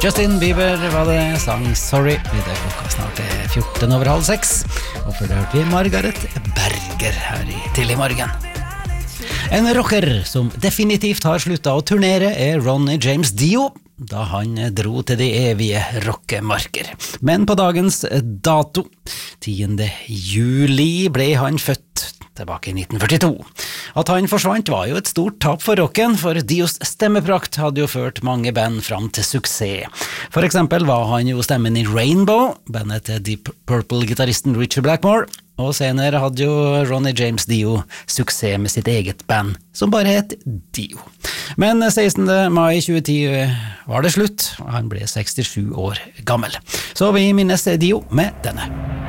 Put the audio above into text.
Justin Bieber var det, sang Sorry. Vi det klokka snart 14:15, og før det hørte vi Margaret Berger her i Tidlig morgen. En rocker som definitivt har sluttet å turnere Ronny James Dio, da han dro til de evige rockemarker. Men på dagens dato, 10. juli, ble han født tilbake i 1942. At han forsvant var jo et stort tap for rocken, for Dios stemmeprakt hadde jo ført mange band fram til suksess. For eksempel var han jo stemmen i Rainbow, bandet til Deep Purple-gitarristen Richard Blackmore, og senere hadde jo Ronny James Dio suksess med sitt eget band, som bare het Dio. Men 16. mai 2010 var det slutt, og han ble 67 år gammel. Så vi minnes Dio med denne.